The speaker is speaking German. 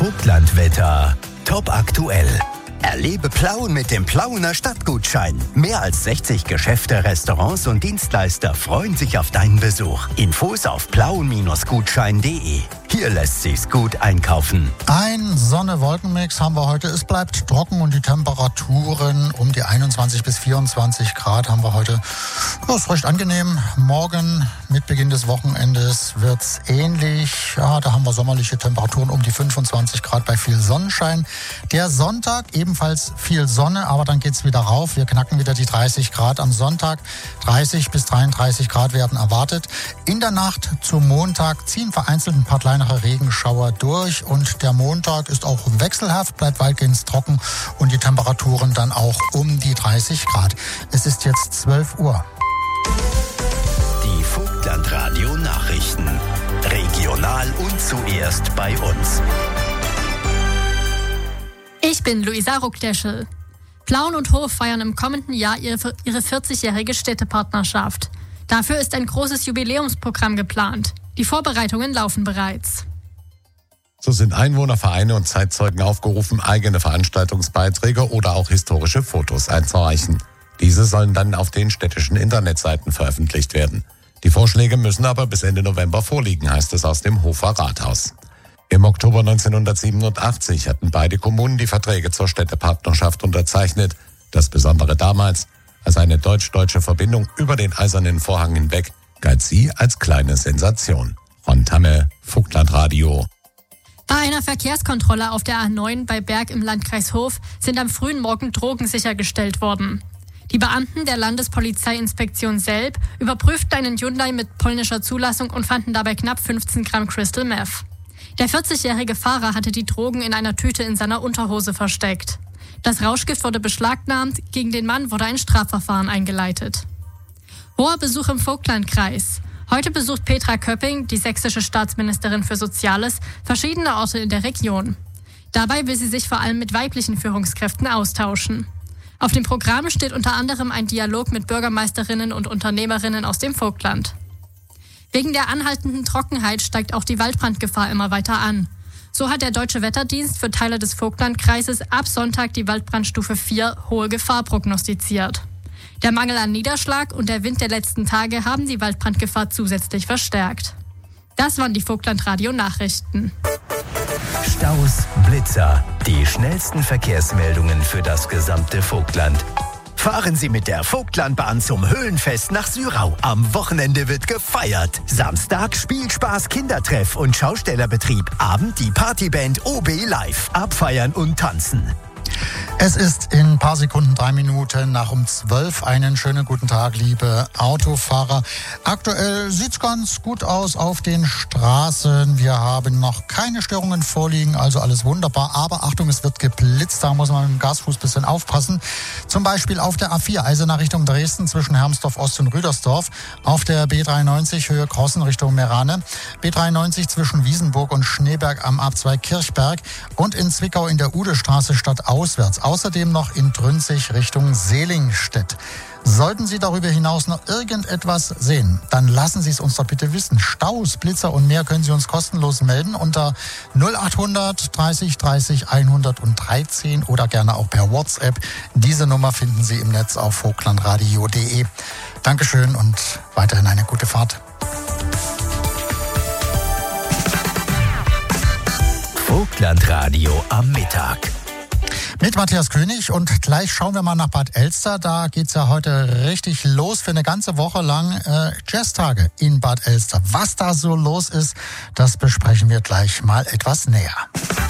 Vogtlandwetter top aktuell. Erlebe Plauen mit dem Plauener Stadtgutschein. Mehr als 60 Geschäfte, Restaurants und Dienstleister freuen sich auf deinen Besuch. Infos auf plauen-gutschein.de. Hier lässt sich's gut einkaufen. Ein Sonne-Wolken-Mix haben wir heute. Es bleibt trocken und die Temperaturen um die 21 bis 24 Grad haben wir heute. Das ist recht angenehm. Morgen mit Beginn des Wochenendes wird's ähnlich. Ja, da haben wir sommerliche Temperaturen um die 25 Grad bei viel Sonnenschein. Der Sonntag ebenfalls viel Sonne, aber dann geht's wieder rauf. Wir knacken wieder die 30 Grad am Sonntag. 30 bis 33 Grad werden erwartet. In der Nacht zum Montag ziehen vereinzelt ein paar kleinere Regenschauer durch und der Montag ist auch wechselhaft, bleibt weitgehend trocken und die Temperaturen dann auch um die 30 Grad. Es ist jetzt 12 Uhr. Die Vogtlandradio Nachrichten. Regional und zuerst bei uns. Ich bin Luisa Ruckdeschel. Plauen und Hof feiern im kommenden Jahr ihre 40-jährige Städtepartnerschaft. Dafür ist ein großes Jubiläumsprogramm geplant. Die Vorbereitungen laufen bereits. So sind Einwohner, Vereine und Zeitzeugen aufgerufen, eigene Veranstaltungsbeiträge oder auch historische Fotos einzureichen. Diese sollen dann auf den städtischen Internetseiten veröffentlicht werden. Die Vorschläge müssen aber bis Ende November vorliegen, heißt es aus dem Hofer Rathaus. Im Oktober 1987 hatten beide Kommunen die Verträge zur Städtepartnerschaft unterzeichnet. Das Besondere damals, als eine deutsch-deutsche Verbindung über den Eisernen Vorhang hinweg, galt sie als kleine Sensation. Ron Tamme, Vogtlandradio. Bei einer Verkehrskontrolle auf der A9 bei Berg im Landkreis Hof sind am frühen Morgen Drogen sichergestellt worden. Die Beamten der Landespolizeiinspektion Selb überprüften einen Hyundai mit polnischer Zulassung und fanden dabei knapp 15 Gramm Crystal Meth. Der 40-jährige Fahrer hatte die Drogen in einer Tüte in seiner Unterhose versteckt. Das Rauschgift wurde beschlagnahmt, gegen den Mann wurde ein Strafverfahren eingeleitet. Hoher Besuch im Vogtlandkreis. Heute besucht Petra Köpping, die sächsische Staatsministerin für Soziales, verschiedene Orte in der Region. Dabei will sie sich vor allem mit weiblichen Führungskräften austauschen. Auf dem Programm steht unter anderem ein Dialog mit Bürgermeisterinnen und Unternehmerinnen aus dem Vogtland. Wegen der anhaltenden Trockenheit steigt auch die Waldbrandgefahr immer weiter an. So hat der Deutsche Wetterdienst für Teile des Vogtlandkreises ab Sonntag die Waldbrandstufe 4 hohe Gefahr prognostiziert. Der Mangel an Niederschlag und der Wind der letzten Tage haben die Waldbrandgefahr zusätzlich verstärkt. Das waren die Vogtlandradio-Nachrichten. Staus, Blitzer, die schnellsten Verkehrsmeldungen für das gesamte Vogtland. Fahren Sie mit der Vogtlandbahn zum Höhlenfest nach Syrau. Am Wochenende wird gefeiert. Samstag Spielspaß, Kindertreff und Schaustellerbetrieb. Abend die Partyband OB Live. Abfeiern und tanzen. Es ist in ein paar Sekunden 3 Minuten nach um 12. Einen schönen guten Tag, liebe Autofahrer. Aktuell sieht's ganz gut aus auf den Straßen. Wir haben noch keine Störungen vorliegen, also alles wunderbar. Aber Achtung, es wird geblitzt, da muss man mit dem Gasfuß ein bisschen aufpassen. Zum Beispiel auf der A4 Eisenach Richtung Dresden zwischen Hermsdorf Ost und Rüdersdorf. Auf der B93 Höhe Krossen Richtung Merane. B93 zwischen Wiesenburg und Schneeberg am Abzweig Kirchberg. Und in Zwickau in der Udestraße stadtauswärts. Außerdem noch in Trünzig Richtung Selingstedt. Sollten Sie darüber hinaus noch irgendetwas sehen, dann lassen Sie es uns doch bitte wissen. Staus, Blitzer und mehr können Sie uns kostenlos melden unter 0800 30 30 113 oder gerne auch per WhatsApp. Diese Nummer finden Sie im Netz auf vogtlandradio.de. Dankeschön und weiterhin eine gute Fahrt. Vogtlandradio am Mittag. Mit Matthias König und gleich schauen wir mal nach Bad Elster. Da geht's ja heute richtig los für eine ganze Woche lang Jazztage in Bad Elster. Was da so los ist, das besprechen wir gleich mal etwas näher.